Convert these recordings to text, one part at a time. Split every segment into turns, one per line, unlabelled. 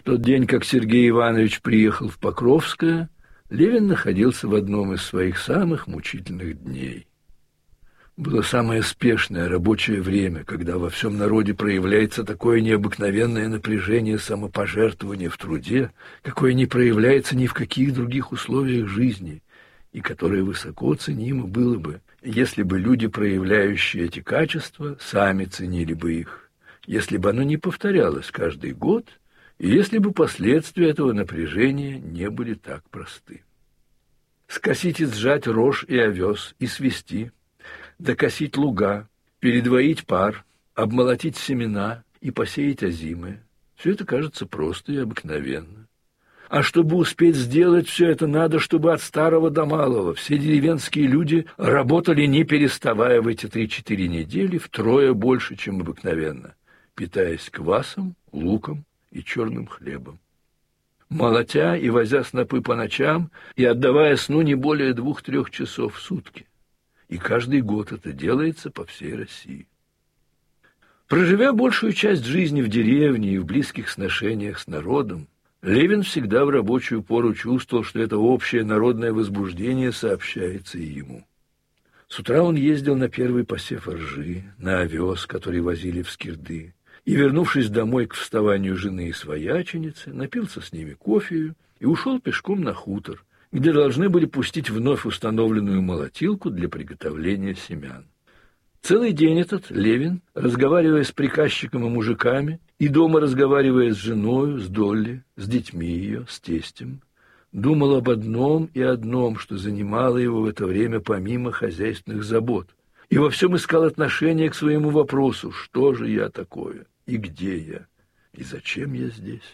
В тот день, как Сергей Иванович приехал в Покровское, Левин находился в одном из своих самых мучительных дней. Было самое спешное рабочее время, когда во всем народе проявляется такое необыкновенное напряжение самопожертвования в труде, какое не проявляется ни в каких других условиях жизни, и которое высоко ценимо было бы, если бы люди, проявляющие эти качества, сами ценили бы их, если бы оно не повторялось каждый год, и если бы последствия этого напряжения не были так просты. Скосить и сжать рожь и овес, и свести, докосить луга, передвоить пар, обмолотить семена и посеять озимое. Все это кажется просто и обыкновенно. А чтобы успеть сделать все это, надо, чтобы от старого до малого все деревенские люди работали, не переставая, в эти 3-4 недели втрое больше, чем обыкновенно, питаясь квасом, луком и черным хлебом. Молотя и возя снопы по ночам и отдавая сну не более 2-3 часов в сутки. И каждый год это делается по всей России. Проживя большую часть жизни в деревне и в близких сношениях с народом, Левин всегда в рабочую пору чувствовал, что это общее народное возбуждение сообщается и ему. С утра он ездил на первый посев ржи, на овес, который возили в Скирды, и, вернувшись домой к вставанию жены и свояченицы, напился с ними кофею и ушел пешком на хутор, где должны были пустить вновь установленную молотилку для приготовления семян. Целый день этот Левин, разговаривая с приказчиком и мужиками, и дома разговаривая с женою, с Долли, с детьми ее, с тестем, думал об одном и одном, что занимало его в это время помимо хозяйственных забот, и во всем искал отношение к своему вопросу: что же я такое, и где я, и зачем я здесь?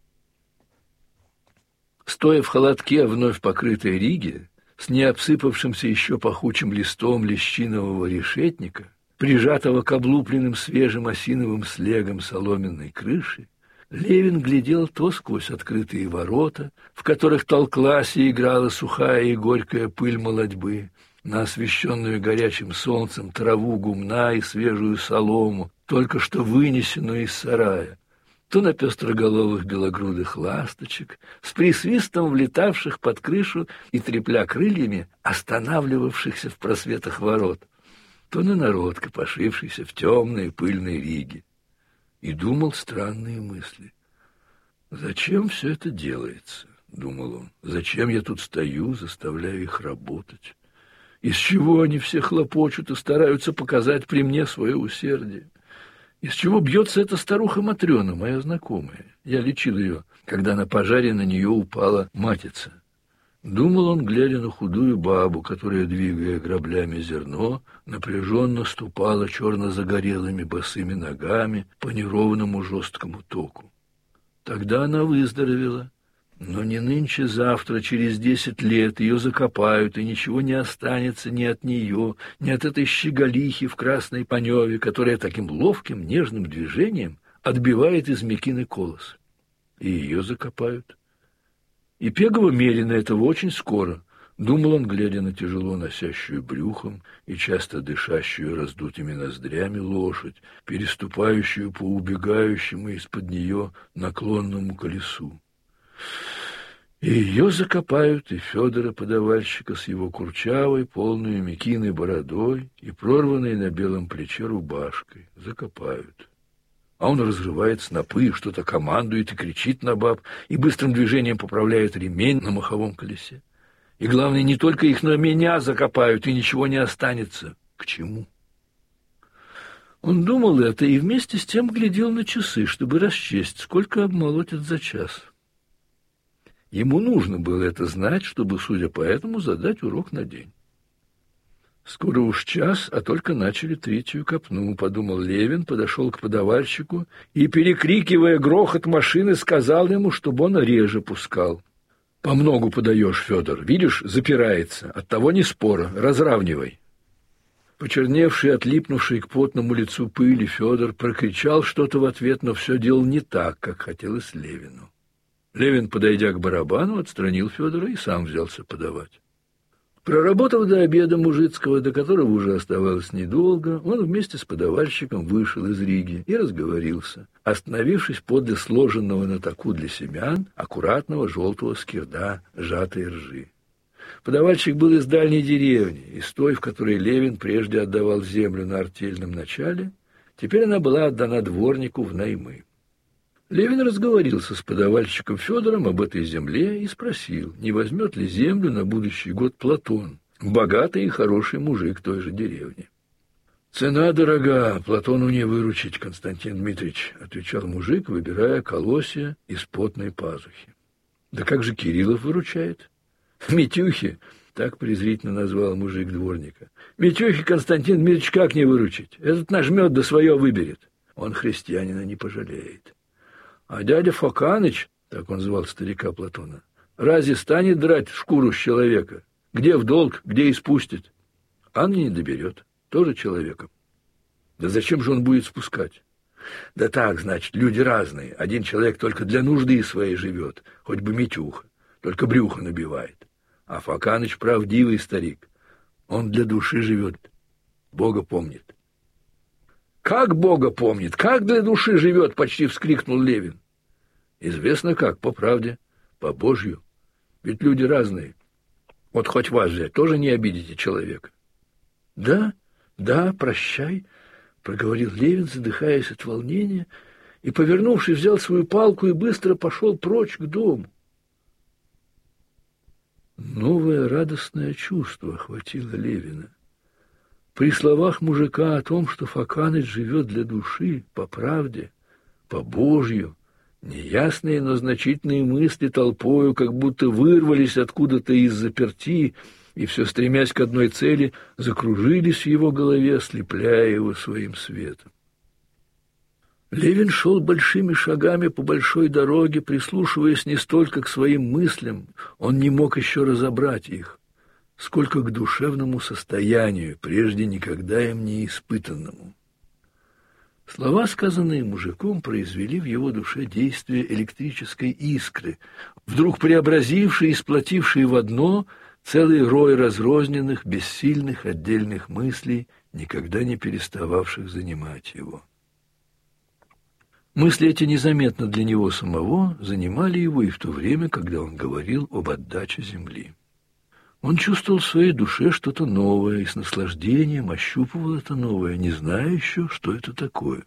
Стоя в холодке, вновь покрытой Риге, с необсыпавшимся еще пахучим листом лещинового решетника, прижатого к облупленным свежим осиновым слегом соломенной крыши, Левин глядел то сквозь открытые ворота, в которых толклась и играла сухая и горькая пыль молодьбы, на освещенную горячим солнцем траву гумна и свежую солому, только что вынесенную из сарая, то на пестроголовых белогрудых ласточек, с присвистом влетавших под крышу и, трепля крыльями, останавливавшихся в просветах ворот, то на народ, копошившийся в темной пыльной Риге, и думал странные мысли. «Зачем все это делается?» — думал он. «Зачем я тут стою, заставляю их работать? Из чего они все хлопочут и стараются показать при мне свое усердие? Из чего бьется эта старуха Матрена, моя знакомая? Я лечил ее, когда на пожаре на нее упала матица». Думал он, глядя на худую бабу, которая, двигая граблями зерно, напряженно ступала черно-загорелыми босыми ногами по неровному жесткому току. Тогда она выздоровела, но не нынче-завтра, через 10 лет ее закопают, и ничего не останется ни от нее, ни от этой щеголихи в красной паневе, которая таким ловким, нежным движением отбивает из мекины колос. И ее закопают. И Пегова Мерина этого очень скоро, думал он, глядя на тяжело носящую брюхом и часто дышащую раздутыми ноздрями лошадь, переступающую по убегающему из-под нее наклонному колесу. И ее закопают, и Федора подавальщика с его курчавой, полной мекиной бородой и прорванной на белом плече рубашкой закопают. А он разрывает снопы, что-то командует и кричит на баб, и быстрым движением поправляет ремень на маховом колесе. И главное, не только их, но меня закопают, и ничего не останется. К чему? Он думал это и вместе с тем глядел на часы, чтобы расчесть, сколько обмолотят за час. Ему нужно было это знать, чтобы, судя по этому, задать урок на день. «Скоро уж час, а только начали 3-ю копну», — подумал Левин, подошел к подавальщику и, перекрикивая грохот машины, сказал ему, чтобы он реже пускал. «Помногу подаешь, Федор, видишь, запирается, оттого не спора, разравнивай». Почерневший, отлипнувший к потному лицу пыли, Федор прокричал что-то в ответ, но все делал не так, как хотелось Левину. Левин, подойдя к барабану, отстранил Федора и сам взялся подавать. Проработав до обеда мужицкого, до которого уже оставалось недолго, он вместе с подавальщиком вышел из Риги и разговорился, остановившись подле сложенного на таку для семян аккуратного желтого скирда сжатой ржи. Подавальщик был из дальней деревни, из той, в которой Левин прежде отдавал землю на артельном начале, теперь она была отдана дворнику в наймы. Левин разговорился с подавальщиком Федором об этой земле и спросил, не возьмет ли землю на будущий год Платон, богатый и хороший мужик той же деревни. «Цена дорога, Платону не выручить, Константин Дмитриевич», — отвечал мужик, выбирая колосья из потной пазухи. «Да как же Кириллов выручает?» «Митюхи», — так презрительно назвал мужик дворника. «Митюхи, Константин Дмитриевич, как не выручить? Этот нажмет да свое выберет. Он христианина не пожалеет. А дядя Фоканыч, так он звал старика Платона, разве станет драть шкуру с человека? Где в долг, где испустит? Анна не доберет, тоже человеком. Да зачем же он будет спускать? Да так, значит, люди разные. Один человек только для нужды своей живет, хоть бы Митюха, только брюхо набивает. А Фоканыч правдивый старик. Он для души живет, Бога помнит. «Как Бога помнит? Как для души живет?» — почти вскрикнул Левин. «Известно как, по правде, по Божью. Ведь люди разные. Вот хоть вас взять, тоже не обидите человека». «Да, прощай», — проговорил Левин, задыхаясь от волнения, и, повернувшись, взял свою палку и быстро пошел прочь к дому. Новое радостное чувство охватило Левина. При словах мужика о том, что Фоканыч живет для души, по правде, по Божью, неясные, но значительные мысли толпою как будто вырвались откуда-то из заперти и, все стремясь к одной цели, закружились в его голове, ослепляя его своим светом. Левин шел большими шагами по большой дороге, прислушиваясь не столько к своим мыслям, он не мог еще разобрать их, сколько к душевному состоянию, прежде никогда им не испытанному. Слова, сказанные мужиком, произвели в его душе действие электрической искры, вдруг преобразившей и сплотившей в одно целый рой разрозненных, бессильных отдельных мыслей, никогда не перестававших занимать его. Мысли эти незаметно для него самого занимали его и в то время, когда он говорил об отдаче земли. Он чувствовал в своей душе что-то новое и с наслаждением ощупывал это новое, не зная еще, что это такое.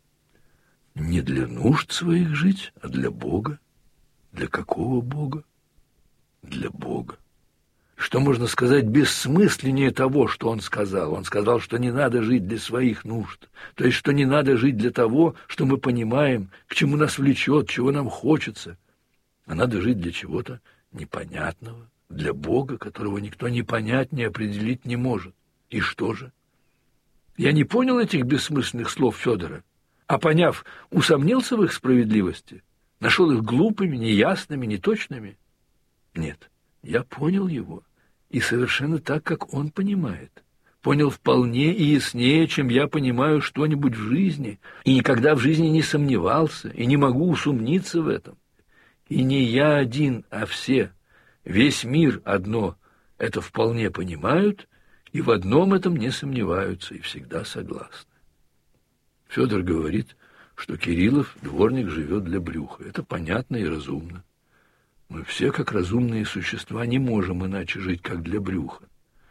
Не для нужд своих жить, а для Бога. Для какого Бога? Для Бога. Что можно сказать бессмысленнее того, что он сказал? Он сказал, что не надо жить для своих нужд, то есть, что не надо жить для того, что мы понимаем, к чему нас влечет, чего нам хочется, а надо жить для чего-то непонятного, для Бога, которого никто ни понять, ни определить не может. И что же? Я не понял этих бессмысленных слов Федора, а поняв, усомнился в их справедливости, нашел их глупыми, неясными, неточными. Нет, я понял его, и совершенно так, как он понимает. Понял вполне и яснее, чем я понимаю что-нибудь в жизни, и никогда в жизни не сомневался, и не могу усомниться в этом. И не я один, а все. Весь мир одно это вполне понимают и в одном этом не сомневаются и всегда согласны. Федор говорит, что Кириллов, дворник, живет для брюха. Это понятно и разумно. Мы все, как разумные существа, не можем иначе жить, как для брюха.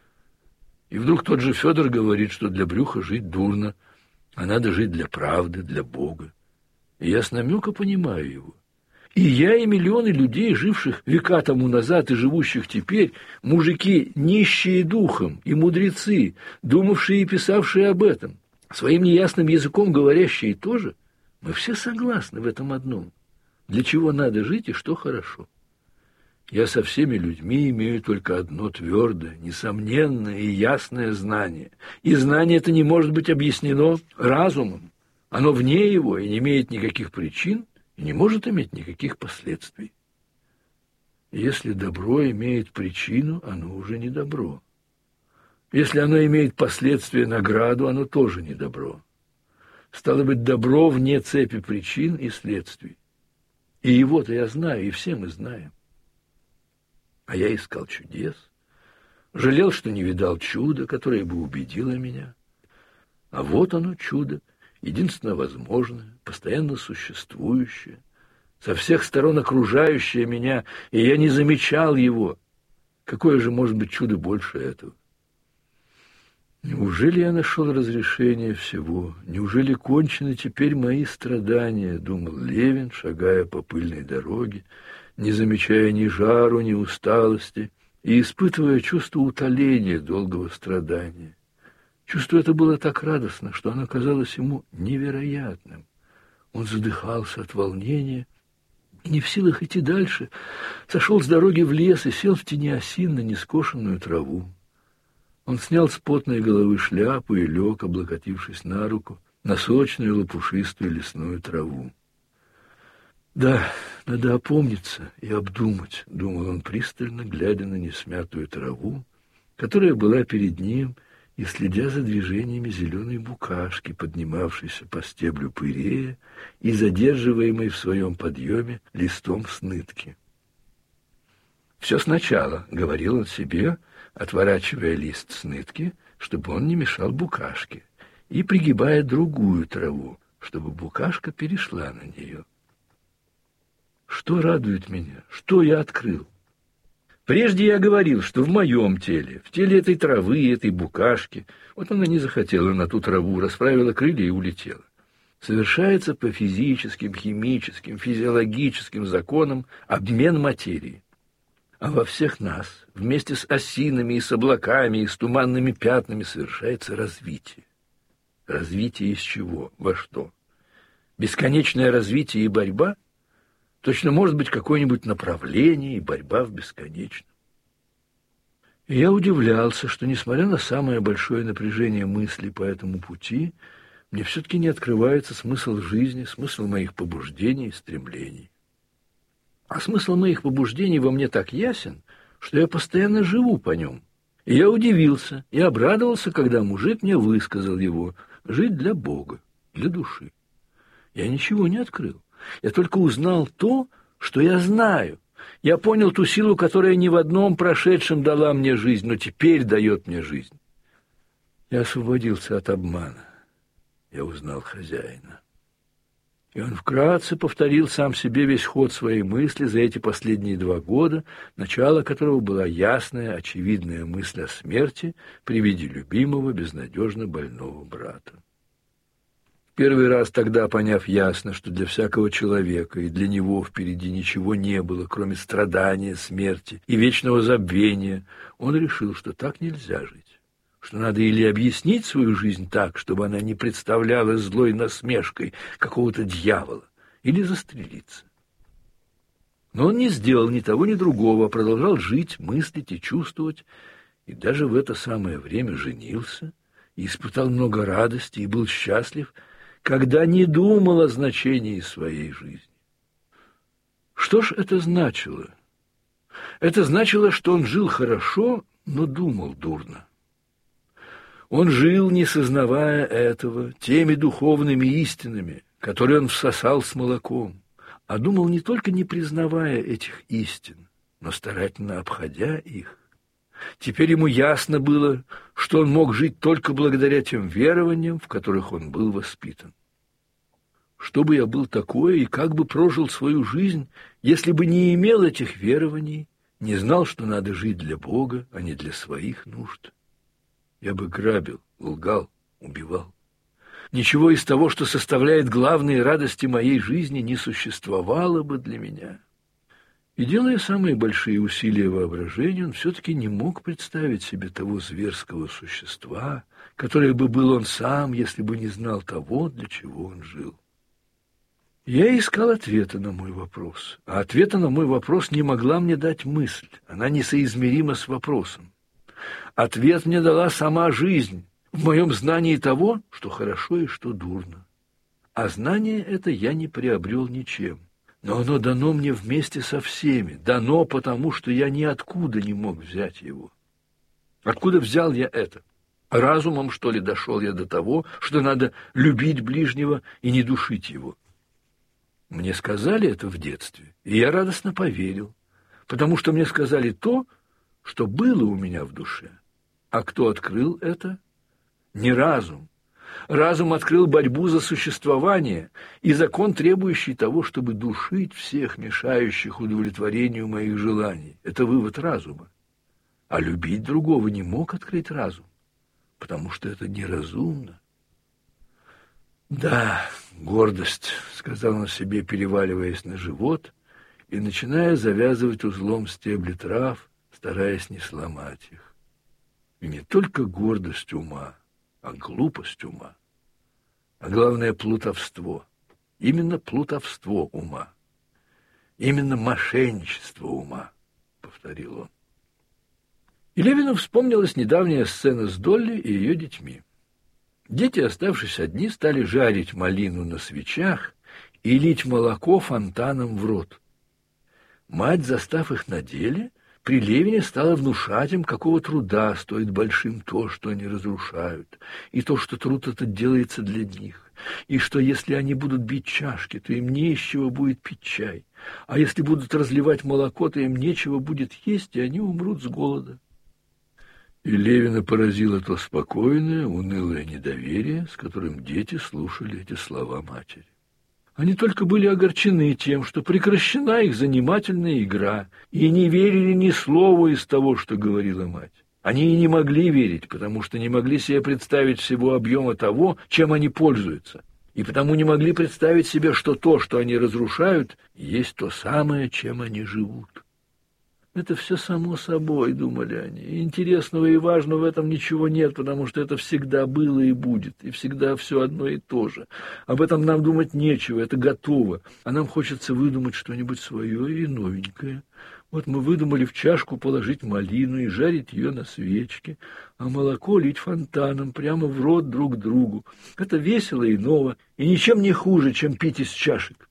И вдруг тот же Федор говорит, что для брюха жить дурно, а надо жить для правды, для Бога. И я с намека понимаю его. И я, и миллионы людей, живших века тому назад и живущих теперь, мужики, нищие духом и мудрецы, думавшие и писавшие об этом, своим неясным языком говорящие тоже, мы все согласны в этом одном. Для чего надо жить и что хорошо. Я со всеми людьми имею только одно твердое, несомненное и ясное знание. И знание это не может быть объяснено разумом. Оно вне его и не имеет никаких причин, и не может иметь никаких последствий. Если добро имеет причину, оно уже не добро. Если оно имеет последствия, награду, оно тоже не добро. Стало быть, добро вне цепи причин и следствий. И его-то я знаю, и все мы знаем. А я искал чудес, Жалел, что не видал чуда, которое бы убедило меня. А вот оно чудо, единственно возможное, постоянно существующее, со всех сторон окружающее меня, и я не замечал его. Какое же может быть чудо больше этого? Неужели я нашел разрешение всего? Неужели кончены теперь мои страдания? Думал Левин, шагая по пыльной дороге, не замечая ни жару, ни усталости, и испытывая чувство утоления долгого страдания. Чувство это было так радостно, что оно казалось ему невероятным. Он задыхался от волнения и, не в силах идти дальше, сошел с дороги в лес и сел в тени осин на нескошенную траву. Он снял с потной головы шляпу и лег, облокотившись на руку, на сочную лопушистую лесную траву. «Да, надо опомниться и обдумать», — думал он пристально, глядя на несмятую траву, которая была перед ним, и следя за движениями зеленой букашки, поднимавшейся по стеблю пырея и задерживаемой в своем подъеме листом снытки. «Все сначала», — говорил он себе, отворачивая лист снытки, чтобы он не мешал букашке, и пригибая другую траву, чтобы букашка перешла на нее. Что радует меня? Что я открыл? Прежде я говорил, что в моем теле, в теле этой травы, этой букашки, вот она не захотела на ту траву, расправила крылья и улетела. Совершается по физическим, химическим, физиологическим законам обмен материи. А во всех нас, вместе с осинами и с облаками, и с туманными пятнами, совершается развитие. Развитие из чего? Во что? Бесконечное развитие и борьба? Точно может быть какое-нибудь направление и борьба в бесконечном. И я удивлялся, что, несмотря на самое большое напряжение мыслей по этому пути, мне все-таки не открывается смысл жизни, смысл моих побуждений и стремлений. А смысл моих побуждений во мне так ясен, что я постоянно живу по нем. И я удивился и обрадовался, когда мужик мне высказал его: жить для Бога, для души. Я ничего не открыл. Я только узнал то, что я знаю. Я понял ту силу, которая ни в одном прошедшем дала мне жизнь, но теперь дает мне жизнь. Я освободился от обмана. Я узнал хозяина. И он вкратце повторил сам себе весь ход своей мысли за эти последние 2 года, начало которого была ясная, очевидная мысль о смерти при виде любимого, безнадежно больного брата. Первый раз тогда, поняв ясно, что для всякого человека и для него впереди ничего не было, кроме страдания, смерти и вечного забвения, он решил, что так нельзя жить, что надо или объяснить свою жизнь так, чтобы она не представлялась злой насмешкой какого-то дьявола, или застрелиться. Но он не сделал ни того, ни другого, а продолжал жить, мыслить и чувствовать, и даже в это самое время женился, и испытал много радости, и был счастлив, когда не думал о значении своей жизни. Что ж это значило? Это значило, что он жил хорошо, но думал дурно. Он жил, не сознавая этого, теми духовными истинами, которые он всосал с молоком, а думал не только не признавая этих истин, но старательно обходя их. Теперь ему ясно было, что он мог жить только благодаря тем верованиям, в которых он был воспитан. Что бы я был такое и как бы прожил свою жизнь, если бы не имел этих верований, не знал, что надо жить для Бога, а не для своих нужд? Я бы грабил, лгал, убивал. Ничего из того, что составляет главные радости моей жизни, не существовало бы для меня. И, делая самые большие усилия воображения, он все-таки не мог представить себе того зверского существа, которое бы был он сам, если бы не знал того, для чего он жил. Я искал ответа на мой вопрос, а ответа на мой вопрос не могла мне дать мысль, она несоизмерима с вопросом. Ответ мне дала сама жизнь в моем знании того, что хорошо и что дурно. А знание это я не приобрел ничем, но оно дано мне вместе со всеми, дано потому, что я ниоткуда не мог взять его. Откуда взял я это? Разумом, что ли, дошел я до того, что надо любить ближнего и не душить его? Мне сказали это в детстве, и я радостно поверил, потому что мне сказали то, что было у меня в душе. А кто открыл это? Не разум. Разум открыл борьбу за существование и закон, требующий того, чтобы душить всех, мешающих удовлетворению моих желаний. Это вывод разума. А любить другого не мог открыть разум, потому что это неразумно. «Да, гордость», — сказал он себе, переваливаясь на живот и начиная завязывать узлом стебли трав, стараясь не сломать их. И не только гордость ума, а глупость ума, а главное плутовство, именно плутовство ума, именно мошенничество ума, повторил он. И Левину вспомнилась недавняя сцена с Долли и ее детьми. Дети, оставшись одни, стали жарить малину на свечах и лить молоко фонтаном в рот. Мать, застав их на деле, при Левине стала внушать им, какого труда стоит большим то, что они разрушают, и то, что труд этот делается для них, и что если они будут бить чашки, то им не из чего будет пить чай, а если будут разливать молоко, то им нечего будет есть, и они умрут с голода. И Левина поразило то спокойное, унылое недоверие, с которым дети слушали эти слова матери. Они только были огорчены тем, что прекращена их занимательная игра, и не верили ни слову из того, что говорила мать. Они и не могли верить, потому что не могли себе представить всего объема того, чем они пользуются, и потому не могли представить себе, что то, что они разрушают, есть то самое, чем они живут. Это все само собой, думали они, и интересного и важного в этом ничего нет, потому что это всегда было и будет, и всегда все одно и то же. Об этом нам думать нечего, это готово, а нам хочется выдумать что-нибудь свое и новенькое. Вот мы выдумали в чашку положить малину и жарить ее на свечке, а молоко лить фонтаном прямо в рот друг другу. Это весело и ново, и ничем не хуже, чем пить из чашек.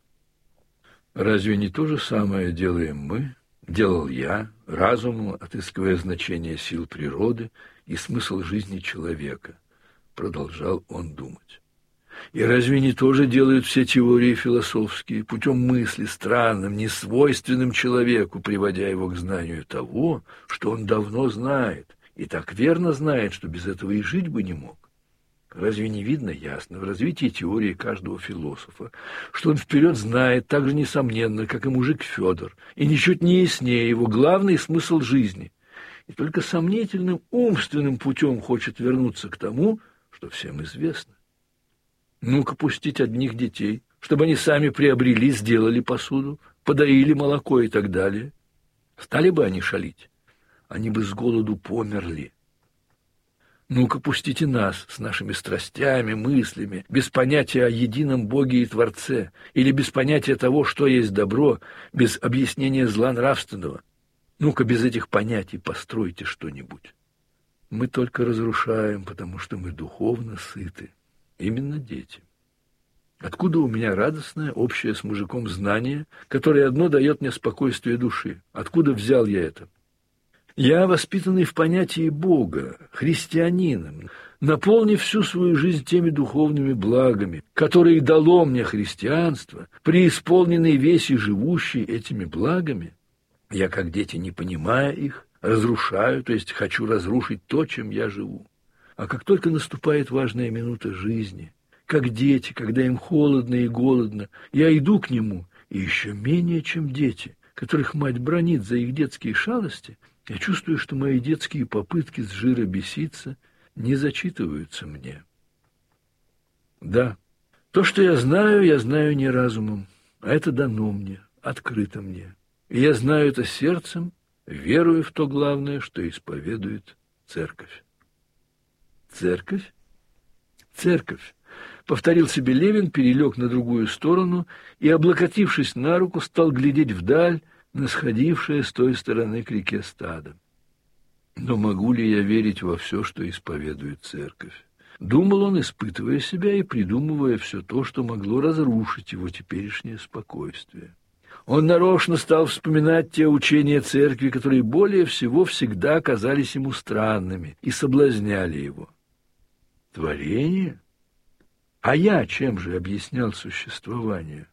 Разве не то же самое делаем мы? Делал я, разумом отыскивая значение сил природы и смысл жизни человека, продолжал он думать. И разве не то же делают все теории философские, путем мысли, странным, несвойственным человеку, приводя его к знанию того, что он давно знает, и так верно знает, что без этого и жить бы не мог? Разве не видно ясно в развитии теории каждого философа, что он вперед знает так же несомненно, как и мужик Федор, и ничуть не яснее его главный смысл жизни, и только сомнительным умственным путем хочет вернуться к тому, что всем известно? Ну-ка пустить одних детей, чтобы они сами приобрели, сделали посуду, подоили молоко и так далее. Стали бы они шалить? Они бы с голоду померли. Ну-ка пустите нас с нашими страстями, мыслями, без понятия о едином Боге и Творце, или без понятия того, что есть добро, без объяснения зла нравственного. Ну-ка без этих понятий постройте что-нибудь. Мы только разрушаем, потому что мы духовно сыты. Именно дети. Откуда у меня радостное, общее с мужиком знание, которое одно дает мне спокойствие души? Откуда взял я это? Я, воспитанный в понятии Бога, христианином, наполнив всю свою жизнь теми духовными благами, которые дало мне христианство, преисполненный весь и живущий этими благами, я, как дети, не понимая их, разрушаю, то есть хочу разрушить то, чем я живу. А как только наступает важная минута жизни, как дети, когда им холодно и голодно, я иду к нему, и еще менее, чем дети, которых мать бранит за их детские шалости, я чувствую, что мои детские попытки с жира беситься не зачитываются мне. Да, то, что я знаю не разумом, а это дано мне, открыто мне. И я знаю это сердцем, верую в то главное, что исповедует Церковь. Церковь? Церковь, повторил себе Левин, перелег на другую сторону и, облокотившись на руку, стал глядеть вдаль, на сходившее с той стороны к реке стадо. Но могу ли я верить во все, что исповедует Церковь? Думал он, испытывая себя и придумывая все то, что могло разрушить его теперешнее спокойствие. Он нарочно стал вспоминать те учения Церкви, которые более всего всегда казались ему странными и соблазняли его. Творение? А я чем же объяснял существование?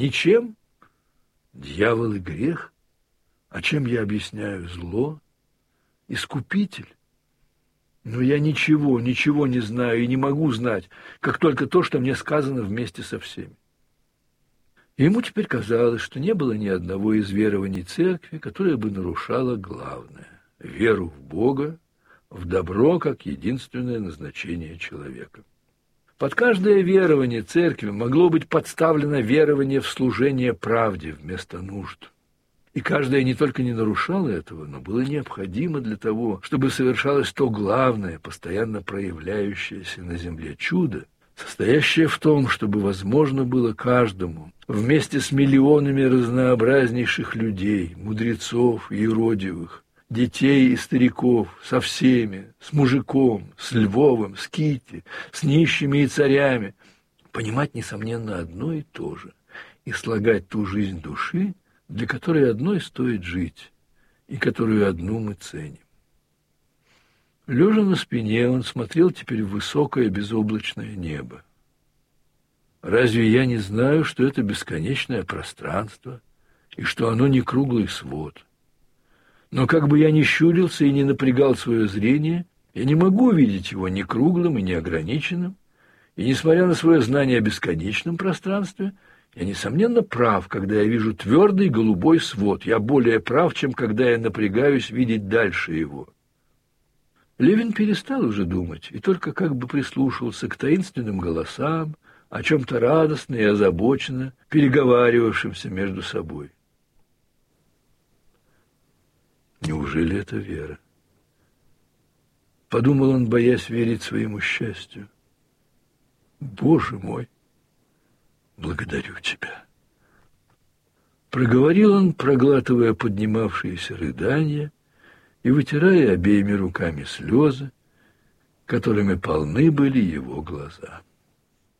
Ничем? Дьявол и грех? А чем я объясняю зло? Искупитель? Но я ничего не знаю и не могу знать, как только то, что мне сказано вместе со всеми. И ему теперь казалось, что не было ни одного из верований церкви, которое бы нарушало главное – веру в Бога, в добро как единственное назначение человека. Под каждое верование церкви могло быть подставлено верование в служение правде вместо нужд. И каждое не только не нарушало этого, но было необходимо для того, чтобы совершалось то главное, постоянно проявляющееся на земле чудо, состоящее в том, чтобы возможно было каждому, вместе с миллионами разнообразнейших людей, мудрецов и юродивых, детей и стариков, со всеми, с мужиком, с Львовым, с Кити, с нищими и царями, понимать, несомненно, одно и то же, и слагать ту жизнь души, для которой одной стоит жить, и которую одну мы ценим. Лежа на спине, он смотрел теперь в высокое безоблачное небо. Разве я не знаю, что это бесконечное пространство, и что оно не круглый свод? Но как бы я ни щурился и не напрягал свое зрение, я не могу видеть его ни круглым и ни ограниченным, и, несмотря на свое знание о бесконечном пространстве, я, несомненно, прав, когда я вижу твердый голубой свод. Я более прав, чем когда я напрягаюсь видеть дальше его. Левин перестал уже думать и только как бы прислушивался к таинственным голосам, о чем-то радостно и озабоченно переговаривавшимся между собой. Неужели это вера? Подумал он, боясь верить своему счастью. Боже мой, благодарю тебя. Проговорил он, проглатывая поднимавшиеся рыдания и вытирая обеими руками слезы, которыми полны были его глаза.